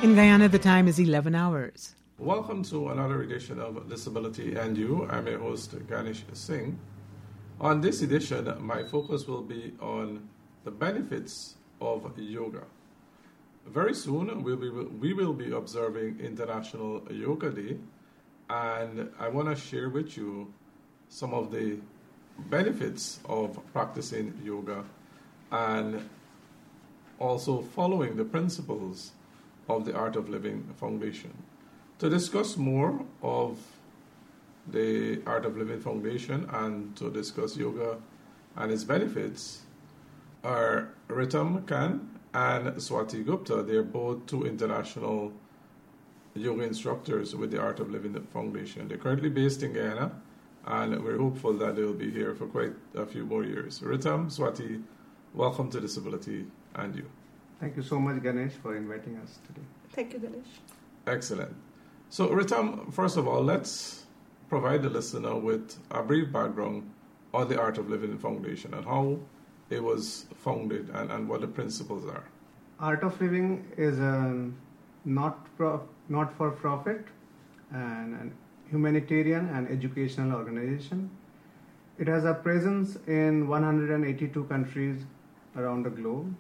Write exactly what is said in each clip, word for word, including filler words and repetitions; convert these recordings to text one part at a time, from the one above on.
In Guyana, the time is eleven hours. Welcome to another edition of Disability and You. I'm your host, Ganesh Singh. On this edition, my focus will be on the benefits of yoga. Very soon, we'll be, we will be observing International Yoga Day, and I want to share with you some of the benefits of practicing yoga and also following the principles of the Art of Living Foundation. To discuss more of the Art of Living Foundation and to discuss yoga and its benefits are Ritam Khan and Swati Gupta. They're both two international yoga instructors with the Art of Living Foundation. They're currently based in Guyana, and we're hopeful that they'll be here for quite a few more years. Ritam, Swati, welcome to Disability and You. Thank you so much, Ganesh, for inviting us today. Thank you, Ganesh. Excellent. So, Ritam, first of all, let's provide the listener with a brief background on the Art of Living Foundation and how it was founded and, and what the principles are. Art of Living is a not pro, not for profit and an humanitarian and educational organization. It has a presence in one hundred eighty-two countries around the globe,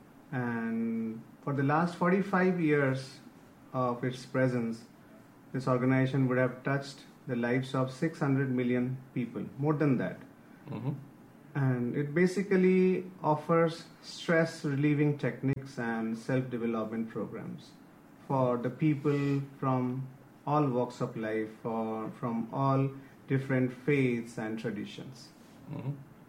and for the last forty-five years of its presence, this organization would have touched the lives of six hundred million people, more than that. Mm-hmm. And it basically offers stress relieving techniques and self-development programs for the people from all walks of life, or from all different faiths and traditions. Mm-hmm.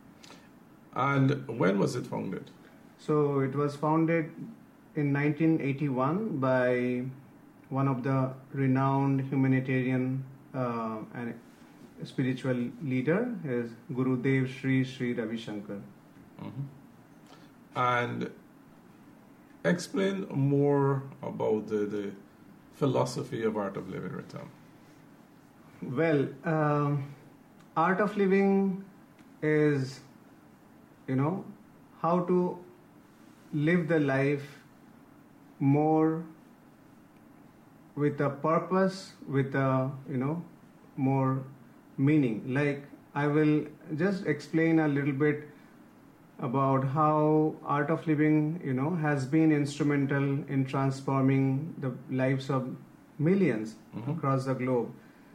And when was it founded? So it was founded in nineteen eighty-one by one of the renowned humanitarian uh, and spiritual leader is Gurudev Sri Sri Ravi Shankar. Mm-hmm. And explain more about the, the philosophy of Art of Living, Ritam. Well, um, Art of Living is, you know, how to live the life more with a purpose, with a, you know, more meaning. Like, I will just explain a little bit about how Art of Living, you know, has been instrumental in transforming the lives of millions mm-hmm. across the globe.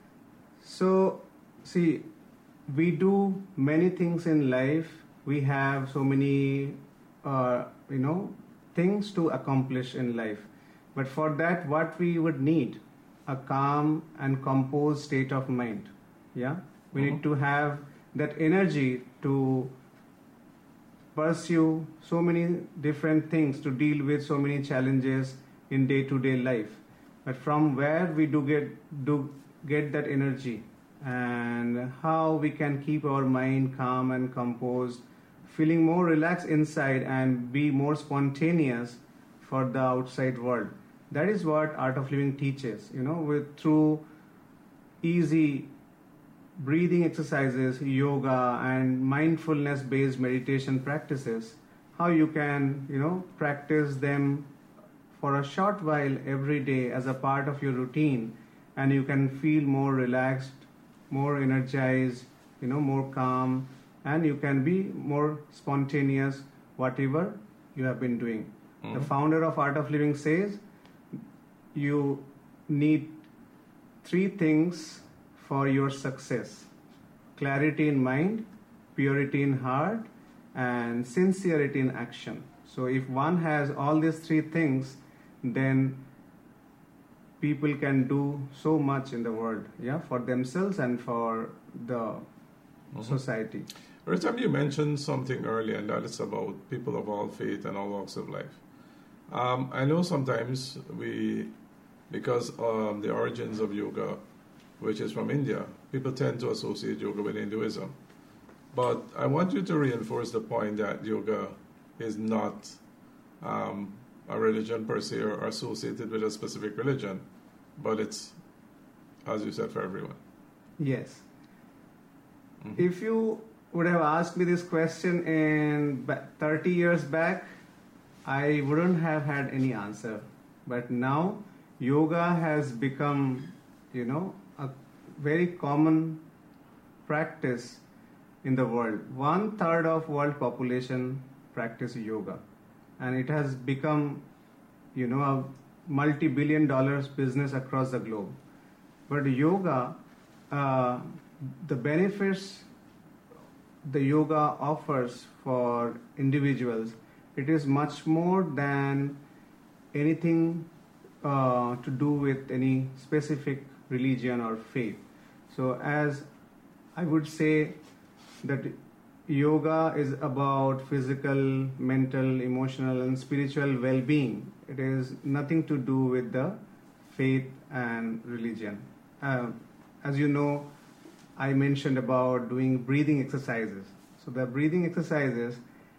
So, see, we do many things in life. We have so many, uh, you know, things to accomplish in life. But for that, what we would need, a calm and composed state of mind. Yeah, we mm-hmm. need to have that energy to pursue so many different things, to deal with so many challenges in day-to-day life. But from where we do get do get that energy, and how we can keep our mind calm and composed, feeling more relaxed inside and be more spontaneous for the outside world. That is what Art of Living teaches, you know, with through easy breathing exercises, yoga, and mindfulness-based meditation practices, how you can, you know, practice them for a short while every day as a part of your routine, and you can feel more relaxed, more energized, you know, more calm, and you can be more spontaneous, whatever you have been doing. Mm-hmm. The founder of Art of Living says, you need three things for your success: clarity in mind, purity in heart, and sincerity in action. So if one has all these three things, then people can do so much in the world, yeah, for themselves and for the mm-hmm. society. Ritam, you mentioned something earlier, and that is about people of all faith and all walks of life. Um, I know sometimes we, because um, the origins of yoga, which is from India, people tend to associate yoga with Hinduism. But I want you to reinforce the point that yoga is not um, a religion per se or associated with a specific religion, but it's, as you said, for everyone. Yes. Mm-hmm. If you would have asked me this question in thirty years back, I wouldn't have had any answer. But now yoga has become, you know, a very common practice in the world. One third of world population practice yoga, and it has become, you know, a multi-billion dollars business across the globe. But yoga, uh, the benefits the yoga offers for individuals, it is much more than anything uh, to do with any specific religion or faith. So as I would say that yoga is about physical, mental, emotional and spiritual well-being. It is nothing to do with the faith and religion. Uh, as you know, I mentioned about doing breathing exercises. So the breathing exercises,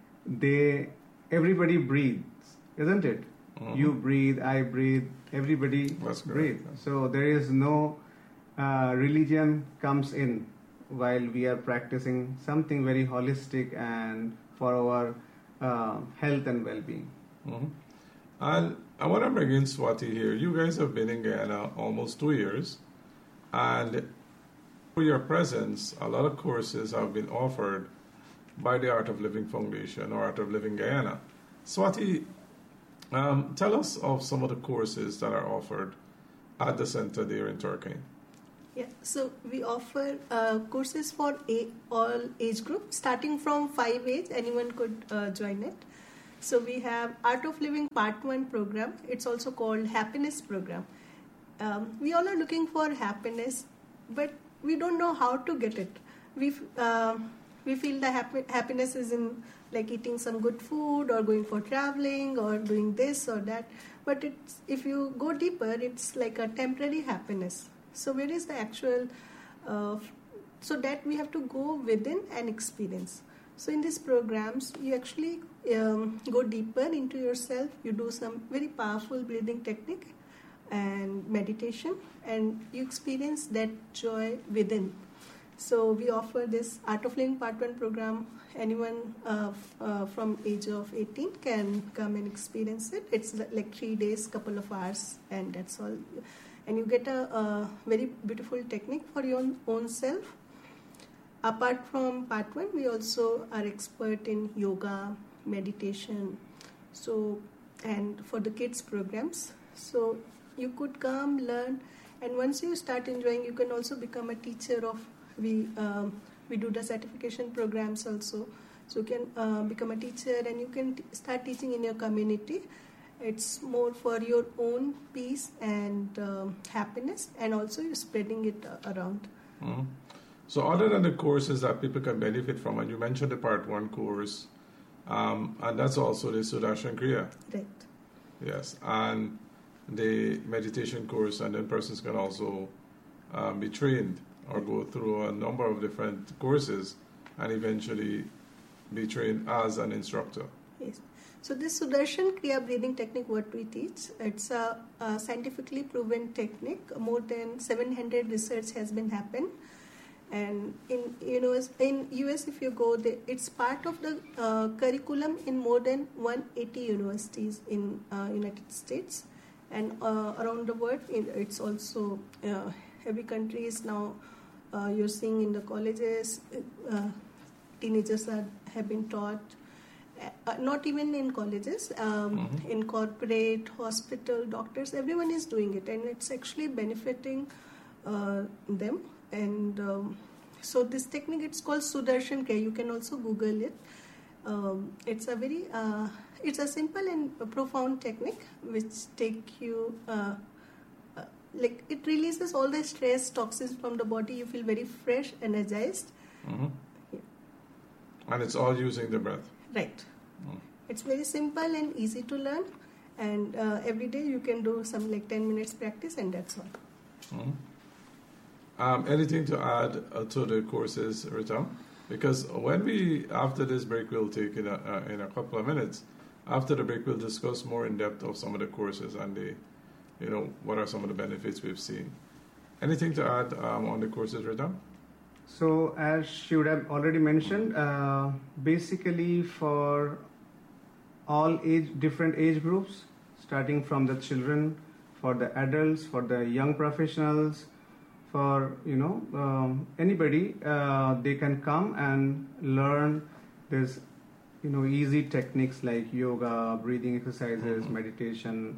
they everybody breathes, isn't it? Mm-hmm. You breathe, I breathe, everybody That's breathes. correct. So there is no uh, religion comes in while we are practicing something very holistic and for our uh, health and well-being. Mm-hmm. And I want to bring in Swati here. You guys have been in Guyana almost two years, and for your presence, a lot of courses have been offered by the Art of Living Foundation or Art of Living Guyana. Swati, um, tell us of some of the courses that are offered at the center there in Turkey. Yeah, so we offer uh, courses for a, all age groups, starting from five age, anyone could uh, join it. So we have Art of Living Part one program. It's also called Happiness program. Um, we all are looking for happiness, but we don't know how to get it. We uh, we feel the happy, happiness is in like eating some good food or going for traveling or doing this or that. But it's, if you go deeper, it's like a temporary happiness. So where is the actual, uh, so that we have to go within and experience. So in these programs, you actually um, go deeper into yourself. You do some very powerful breathing technique and meditation, and you experience that joy within. So we offer this Art of Living Part one program. Anyone uh, uh, from age of eighteen can come and experience it. It's like three days, couple of hours, and that's all. And you get a, a very beautiful technique for your own, own self. Apart from part one, we also are expert in yoga, meditation, so and for the kids programs. So you could come, learn, and once you start enjoying, you can also become a teacher of. We um, we do the certification programs also, so you can uh, become a teacher and you can t- start teaching in your community. It's more for your own peace and um, happiness, and also you're spreading it uh, around. Mm-hmm. So other than the courses that people can benefit from, and you mentioned the part one course, um, and that's also the Sudarshan Kriya. Right. Yes, and the meditation course, and then persons can also um, be trained or go through a number of different courses and eventually be trained as an instructor. Yes. So this Sudarshan Kriya breathing technique, what we teach, it's a, a scientifically proven technique. More than seven hundred research has been happened. And in you know in U S, if you go there, it's part of the uh, curriculum in more than one hundred eighty universities in uh, United States, and uh, around the world. It's also uh, every country is now uh, you're seeing in the colleges. Uh, teenagers are have been taught. Uh, not even in colleges, um, mm-hmm. in corporate, hospital, doctors, everyone is doing it, and it's actually benefiting uh, them. And um, so this technique, it's called Sudarshan Kriya. You can also Google it. Um, it's a very, uh, it's a simple and a profound technique which take you, uh, uh, like it releases all the stress, toxins from the body. You feel very fresh, energized. Mm-hmm. Yeah. And it's all using the breath. Right. Mm. It's very simple and easy to learn. And uh, every day you can do some like ten minutes practice, and that's all. Mm-hmm. Um, anything to add uh, to the courses, Rita? Because when we, after this break, we'll take in a, uh, in a couple of minutes. After the break, we'll discuss more in depth of some of the courses and the, you know, what are some of the benefits we've seen. Anything to add um, on the courses, Rita? So, as she would have already mentioned, uh, basically for all age, different age groups, starting from the children, for the adults, for the young professionals, for you know um, anybody. Uh, they can come and learn this, you know, easy techniques like yoga, breathing exercises, mm-hmm. meditation,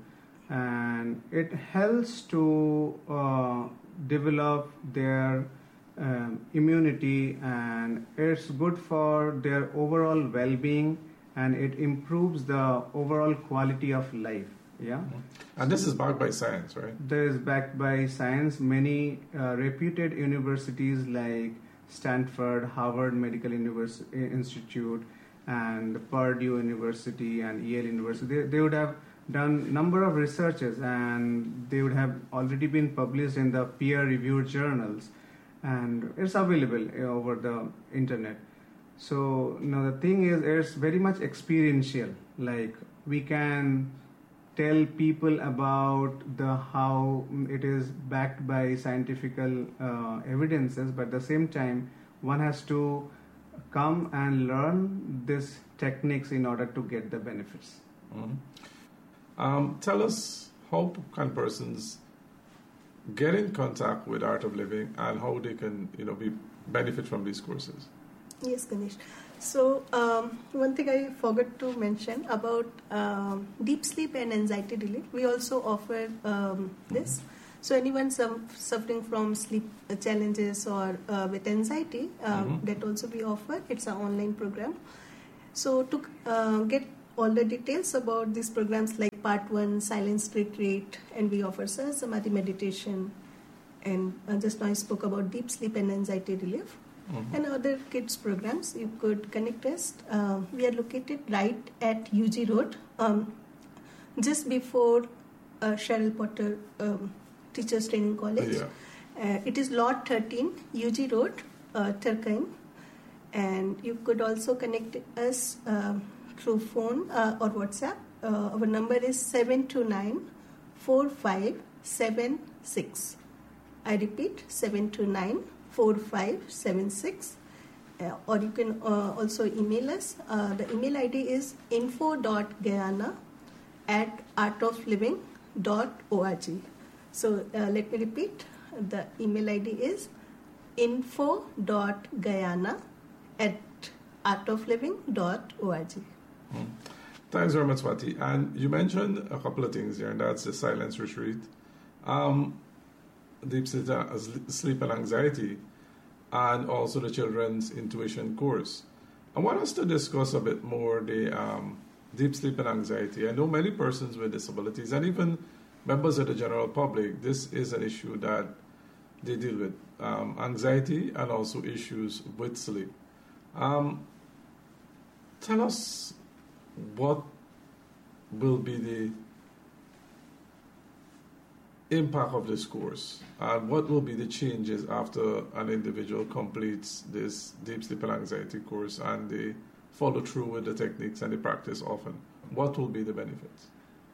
and it helps to uh, develop their um, immunity, and it's good for their overall well-being, and it improves the overall quality of life. Yeah. Mm-hmm. And this is backed by science, right? This is backed by science. Many uh, reputed universities like Stanford, Harvard Medical Univers- Institute, and Purdue University and Yale University, they, they would have done number of researches, and they would have already been published in the peer-reviewed journals, and it's available over the internet. So now the thing is, it's very much experiential. Like we can tell people about the how it is backed by scientific uh, evidences, but at the same time, one has to come and learn these techniques in order to get the benefits. Mm-hmm. Um, tell us, how can persons get in contact with Art of Living, and how they can, you know, be benefit from these courses? Yes, Ganesh. So um, one thing I forgot to mention about um, deep sleep and anxiety relief. We also offer um, this. Mm-hmm. So anyone some, suffering from sleep challenges or uh, with anxiety, um, mm-hmm. that also we offer. It's an online program. So to uh, get all the details about these programs, like part one, silence retreat, and we offer Sahaj Samadhi meditation, and uh, just now I spoke about deep sleep and anxiety relief. Mm-hmm. And other kids programs, you could connect us. Uh, we are located right at U G Road, um, just before uh, Cheryl Potter um, Teachers Training College. Yeah. Uh, it is Lot thirteen, U G Road, uh, Turkine. And you could also connect us uh, through phone uh, or WhatsApp. Uh, our number is seven two nine, four five seven six. I repeat, seven two nine, four five seven six. Uh, or you can uh, also email us. Uh, the email I D is info dot guyana at art of living dot org. So uh, let me repeat. The email I D is info dot guyana at art of living dot org. Mm. Thanks very much, Swati. And you mentioned a couple of things here, and that's the silence retreat, um, deep sleep and anxiety, and also the children's intuition course. I want us to discuss a bit more the um, deep sleep and anxiety. I know many persons with disabilities, and even members of the general public, this is an issue that they deal with, um, anxiety and also issues with sleep. Um, tell us what will be the impact of this course, and what will be the changes after an individual completes this deep sleep and anxiety course and they follow through with the techniques and they practice often. What will be the benefits?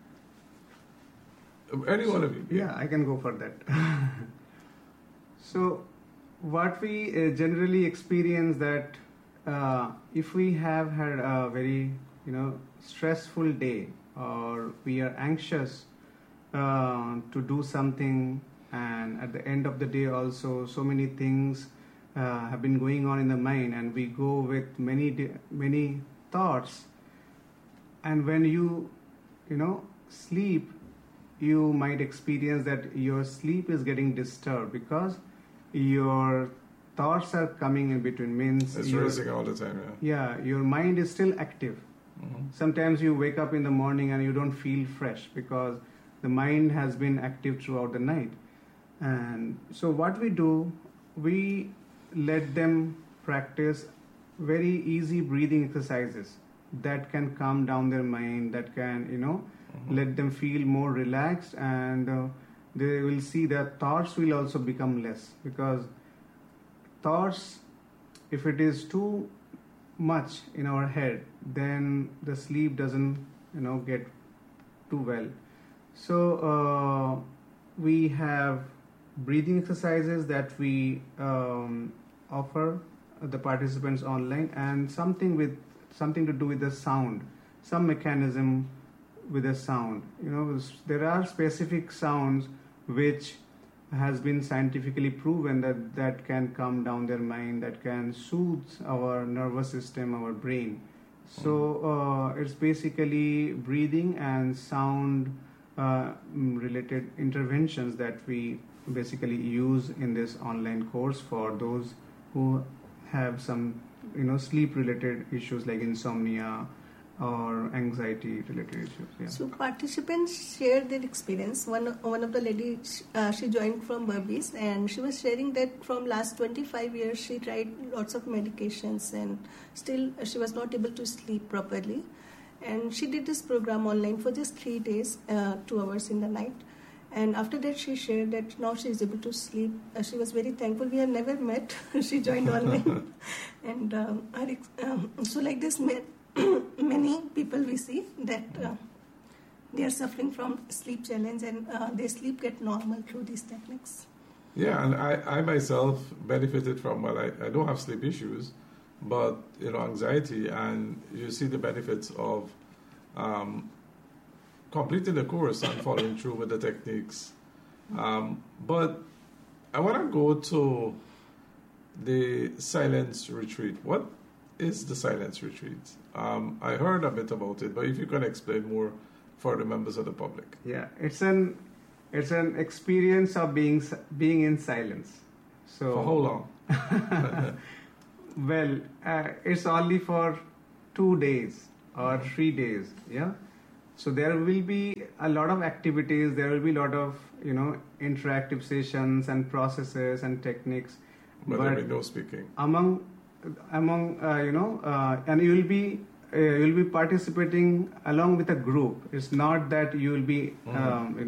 Any one of you? Yeah, I can go for that. So what we uh, generally experience that uh, if we have had a very, you know, stressful day, or we are anxious uh, to do something, and at the end of the day also so many things uh, have been going on in the mind, and we go with many di- many thoughts, and when you you know sleep, you might experience that your sleep is getting disturbed because your thoughts are coming in between. Means it's racing all the time. Yeah, yeah, your mind is still active. Mm-hmm. Sometimes you wake up in the morning and you don't feel fresh because the mind has been active throughout the night. And so what we do, we let them practice very easy breathing exercises that can calm down their mind, that can, you know, mm-hmm. let them feel more relaxed, and uh, they will see that thoughts will also become less, because thoughts, if it is too much in our head, then the sleep doesn't, you know, get too well. So uh, we have breathing exercises that we um, offer the participants online, and something with something to do with the sound, some mechanism with a sound. You know, there are specific sounds which has been scientifically proven that that can calm down their mind, that can soothe our nervous system, our brain. So uh, it's basically breathing and sound uh, related interventions that we basically use in this online course for those who have some, you know, sleep related issues like insomnia or anxiety related issues. Yeah. So participants shared their experience. One one of the ladies, uh, she joined from Burmese, and she was sharing that from last twenty-five years she tried lots of medications and still she was not able to sleep properly. And she did this program online for just three days, uh, two hours in the night. And after that she shared that now she is able to sleep. Uh, she was very thankful. We have never met. She joined online. and um, her ex- um, so like this met many people we see that uh, they are suffering from sleep challenge and uh, their sleep get normal through these techniques. Yeah, and I, I myself benefited from, well, I, I don't have sleep issues, but, you know, anxiety, and you see the benefits of um, completing the course and following through with the techniques. Um, but I want to go to the silence retreat. What is the silence retreat? Um, I heard a bit about it, but if you can explain more for the members of the public. Yeah, it's an it's an experience of being being in silence. So for how long? Well, uh, it's only for two days or three days. Yeah. So there will be a lot of activities. There will be a lot of, you know, interactive sessions and processes and techniques. But, but there will be no speaking. Among among uh, you know, uh, and you will be uh, you will be participating along with a group. It's not that you will be um,